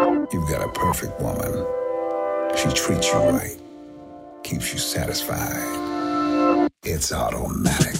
You've got a perfect woman. She treats you right, keeps you satisfied. It's automatic.